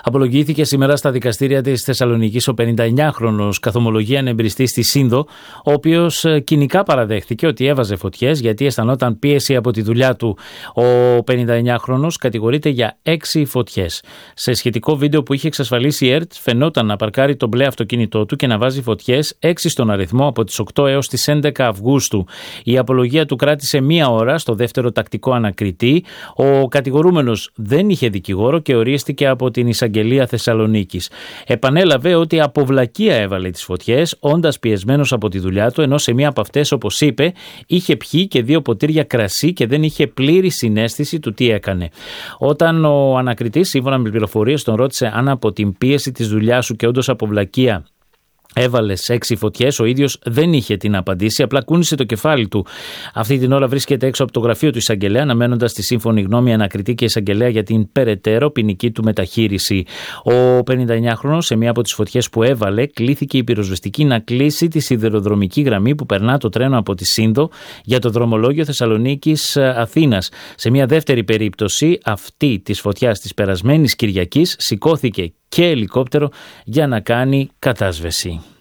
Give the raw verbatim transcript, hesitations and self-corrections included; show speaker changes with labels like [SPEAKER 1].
[SPEAKER 1] Απολογήθηκε σήμερα στα δικαστήρια της Θεσσαλονίκης ο πενηνταεννιάχρονος καθομολογία εμπριστής στη Σύνδο, ο οποίος κοινικά παραδέχθηκε ότι έβαζε φωτιές γιατί αισθανόταν πίεση από τη δουλειά του. Ο πενηνταεννιάχρονος κατηγορείται για έξι φωτιές. Σε σχετικό βίντεο που είχε εξασφαλίσει η ΕΡΤ, φαινόταν να παρκάρει το μπλε αυτοκίνητό του και να βάζει φωτιές έξι στον αριθμό από τις οκτώ έως τις έντεκα Αυγούστου. Η απολογία του κράτησε μία ώρα στο δεύτερο τακτικό ανακριτή. Ο κατηγορούμενος δεν είχε δικηγόρο και ορίστηκε από την Εισαγγελία Θεσσαλονίκης. Επανέλαβε ότι από βλακεία έβαλε τις φωτιές, όντας πιεσμένος από τη δουλειά του, ενώ σε μία από αυτές, όπως είπε, είχε πιει και δύο ποτήρια κρασί και δεν είχε πλήρη συναίσθηση του τι έκανε. Όταν ο ανακριτής, σύμφωνα με πληροφορίες, τον ρώτησε αν από την πίεση της δουλειάς σου και όντως από βλακεία έβαλες έξι φωτιές, ο ίδιος δεν είχε την απαντήσει, απλά κούνησε το κεφάλι του. Αυτή την ώρα βρίσκεται έξω από το γραφείο του εισαγγελέα, αναμένοντας τη σύμφωνη γνώμη ανακριτή και εισαγγελέα για την περαιτέρω ποινική του μεταχείριση. Ο πενηνταεννιάχρονος, σε μία από τις φωτιές που έβαλε, κλήθηκε η πυροσβεστική να κλείσει τη σιδηροδρομική γραμμή που περνά το τρένο από τη Σύνδο για το δρομολόγιο Θεσσαλονίκης Αθήνας. Σε μία δεύτερη περίπτωση, αυτή της φωτιάς της περασμένης Κυριακής, σηκώθηκε και ελικόπτερο για να κάνει κατάσβεση.